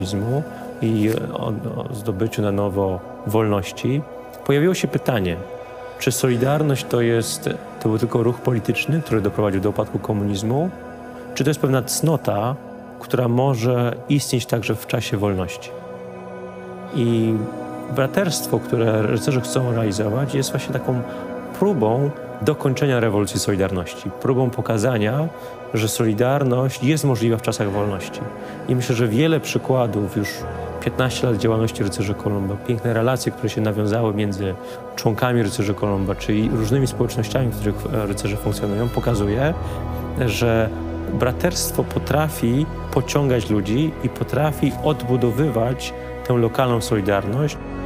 komunizmu i o zdobyciu na nowo wolności, pojawiło się pytanie, czy Solidarność to był tylko ruch polityczny, który doprowadził do upadku komunizmu, czy to jest pewna cnota, która może istnieć także w czasie wolności. I braterstwo, które rycerze chcą realizować, jest właśnie taką próbą dokończenia rewolucji Solidarności, próbą pokazania, że Solidarność jest możliwa w czasach wolności. I myślę, że wiele przykładów, już 15 lat działalności rycerzy Kolumba, piękne relacje, które się nawiązały między członkami rycerzy Kolumba, czyli różnymi społecznościami, w których rycerze funkcjonują, pokazuje, że braterstwo potrafi pociągać ludzi i potrafi odbudowywać tę lokalną solidarność.